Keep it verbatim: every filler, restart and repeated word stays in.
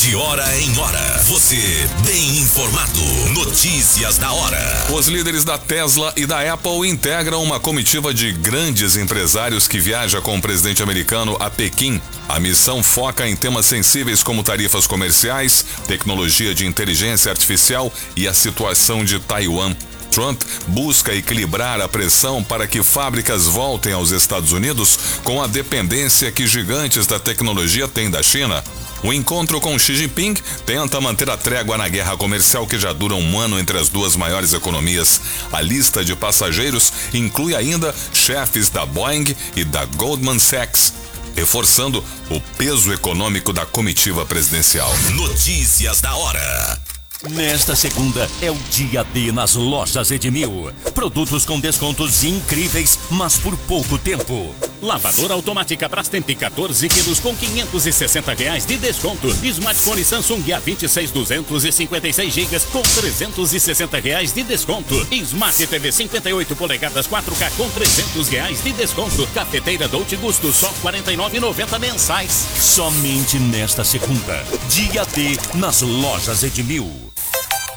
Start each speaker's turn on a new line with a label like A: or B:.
A: De hora em hora, você bem informado. Notícias da hora.
B: Os líderes da Tesla e da Apple integram uma comitiva de grandes empresários que viaja com o presidente americano a Pequim. A missão foca em temas sensíveis como tarifas comerciais, tecnologia de inteligência artificial e a situação de Taiwan. Trump busca equilibrar a pressão para que fábricas voltem aos Estados Unidos com a dependência que gigantes da tecnologia têm da China. O encontro com Xi Jinping tenta manter a trégua na guerra comercial que já dura um ano entre as duas maiores economias. A lista de passageiros inclui ainda chefes da Boeing e da Goldman Sachs, reforçando o peso econômico da comitiva presidencial.
A: Notícias da hora.
C: Nesta segunda é o dia D nas lojas Edmil. Produtos com descontos incríveis, mas por pouco tempo. Lavadora automática Brastemp quatorze quilos com quinhentos e sessenta reais de desconto. Smartphone Samsung A vinte e seis duzentos e cinquenta e seis gigas com trezentos e sessenta reais de desconto. Smart T V cinquenta e oito polegadas quatro K com trezentos reais de desconto. Cafeteira Dolce Gusto só quarenta e nove reais e noventa centavos mensais. Somente nesta segunda. Dia D nas lojas Edmil.